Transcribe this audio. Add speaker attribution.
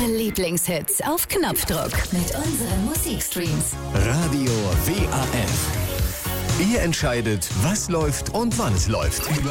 Speaker 1: Eure Lieblingshits auf Knopfdruck mit unseren Musikstreams.
Speaker 2: Radio WAF. Ihr entscheidet, was läuft und wann es läuft.